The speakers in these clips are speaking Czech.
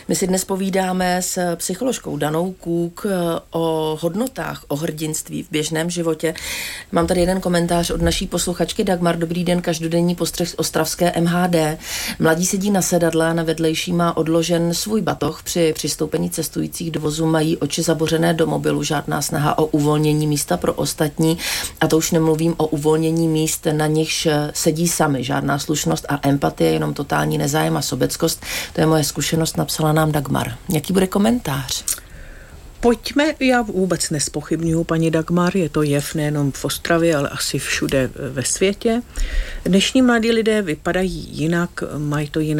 My si dnes povídáme s psycholožkou Danou Kůk o hodnotách, o hrdinství v běžném životě. Mám tady jeden komentář od naší posluchačky Dagmar. Dobrý den, každodenní postřeh z ostravské MHD. Mladí sedí na sedadle a na vedlejší má odložen svůj batoh. Při přistoupení cestujících do vozu mají oči zabořené do mobilu. Žádná snaha o uvolnění místa pro ostatní. A to už nemluvím o uvolnění míst, na nichž sedí sami. Žádná slušnost a empatie, jenom totální nezájem a sobeckost. To je moje zkušenost, napsala nám Dagmar. Jaký bude komentář? Pojďme, já vůbec nespochybnuju paní Dagmar, je to jev nejenom v Ostravě, ale asi všude ve světě. Dnešní mladí lidé vypadají jinak, mají to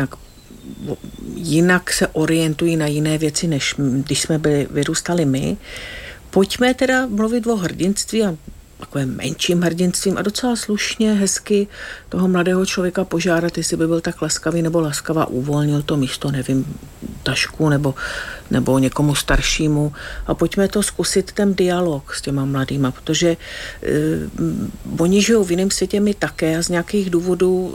jinak se orientují na jiné věci, než když jsme vyrůstali my. Pojďme teda mluvit o hrdinství a takovým menším hrdinstvím a docela slušně, hezky toho mladého člověka požádat, jestli by byl tak laskavý nebo laskavá, uvolnil to místo, nevím, tašku nebo někomu staršímu a pojďme to zkusit ten dialog s těma mladýma, protože oni žijou v jiném světě, my také a z nějakých důvodů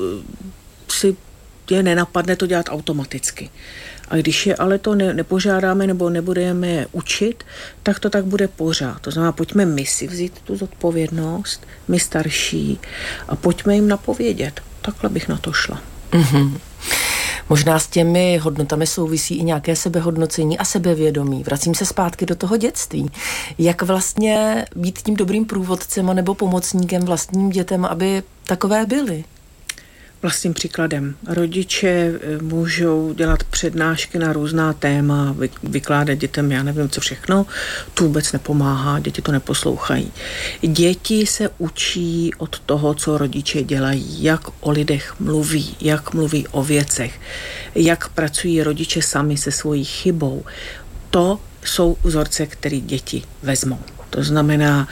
si je nenapadne to dělat automaticky. A když je ale to nepožádáme nebo nebudeme je učit, tak to tak bude pořád. To znamená, pojďme my si vzít tu zodpovědnost, my starší, a pojďme jim napovědět. Takhle bych na to šla. Mm-hmm. Možná s těmi hodnotami souvisí i nějaké sebehodnocení a sebevědomí. Vracím se zpátky do toho dětství. Jak vlastně být tím dobrým průvodcem nebo pomocníkem vlastním dětem, aby takové byly? Vlastním příkladem. Rodiče můžou dělat přednášky na různá téma, vykládat dětem, já nevím co všechno, to vůbec nepomáhá, děti to neposlouchají. Děti se učí od toho, co rodiče dělají, jak o lidech mluví, jak mluví o věcech, jak pracují rodiče sami se svojí chybou. To jsou vzorce, které děti vezmou. To znamená,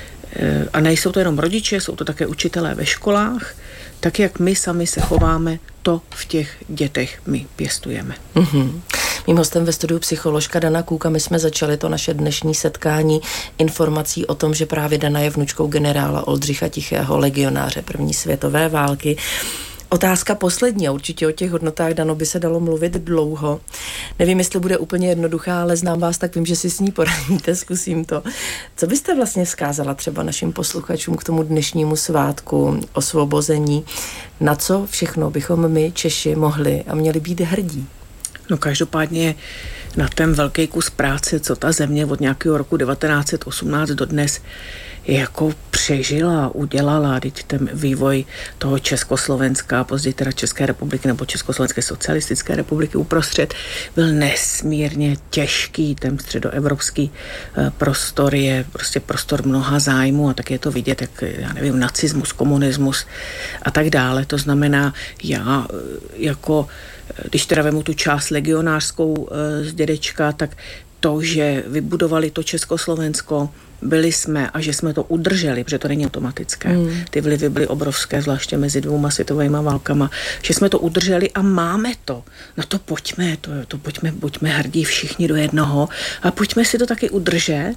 a nejsou to jenom rodiče, jsou to také učitelé ve školách, tak jak my sami se chováme, to v těch dětech my pěstujeme. Mm-hmm. Mým hostem ve studiu psycholožka Dana Kůk a my jsme začali to naše dnešní setkání informací o tom, že právě Dana je vnučkou generála Oldřicha Tichého, legionáře první světové války. Otázka poslední, a určitě o těch hodnotách, Dano, by se dalo mluvit dlouho. Nevím, jestli bude úplně jednoduchá, ale znám vás, tak vím, že si s ní poradíte, zkusím to. Co byste vlastně vzkázala třeba našim posluchačům k tomu dnešnímu svátku osvobození? Na co všechno bychom my, Češi, mohli a měli být hrdí? No každopádně na ten velký kus práce, co ta země od nějakého roku 1918 do dnes jako přežila, udělala, teď ten vývoj toho Československa, později teda České republiky nebo Československé socialistické republiky uprostřed, byl nesmírně těžký. Ten středoevropský prostor je prostě prostor mnoha zájmů a tak je to vidět, jak, já nevím, nacismus, komunismus a tak dále. To znamená, já jako, když teda vemu tu část legionářskou z dědečka, tak to, že vybudovali to Československo, byli jsme a že jsme to udrželi, protože to není automatické. Ty vlivy byly obrovské, zvláště mezi 2 světovými válkama, že jsme to udrželi a máme to. Na to pojďme, buďme hrdí všichni do jednoho a pojďme si to taky udržet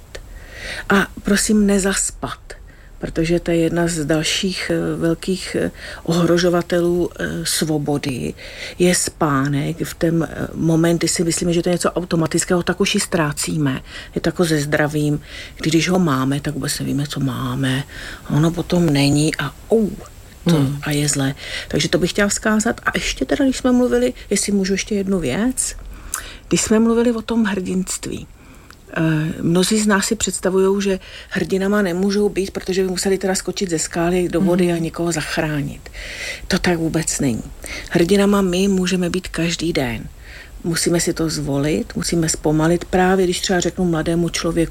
a prosím nezaspat, protože to je jedna z dalších velkých ohrožovatelů svobody, je spánek. V ten moment, kdy si myslíme, že to je něco automatického, tak už ji ztrácíme. Je to jako se zdravím. Když ho máme, tak vůbec nevíme, co máme. Ono potom není a a je zlé. Takže to bych chtěla vzkázat. A ještě teda, když jsme mluvili, jestli můžu ještě jednu věc, když jsme mluvili o tom hrdinství, mnozí z nás si představují, že hrdinama nemůžou být, protože by museli teda skočit ze skály do vody a někoho zachránit. To tak vůbec není. Hrdinama my můžeme být každý den. Musíme si to zvolit, musíme zpomalit právě, když třeba řeknu mladému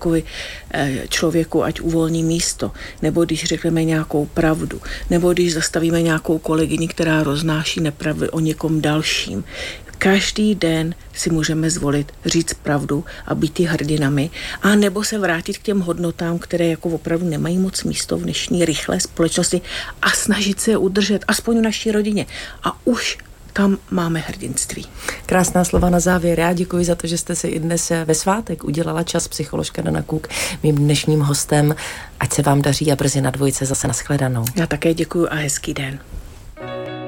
člověku, ať uvolní místo, nebo když řekneme nějakou pravdu, nebo když zastavíme nějakou kolegyni, která roznáší nepravdy o někom dalším. Každý den si můžeme zvolit říct pravdu a být hrdinami, a nebo se vrátit k těm hodnotám, které jako opravdu nemají moc místo v dnešní rychlé společnosti a snažit se je udržet, aspoň v naší rodině. A už tam máme hrdinství. Krásná slova na závěr. Já děkuji za to, že jste si i dnes ve svátek udělala čas, psycholožka Dana Kůk, mým dnešním hostem. Ať se vám daří a brzy na dvojce zase nashledanou. Já také děkuji a hezký den.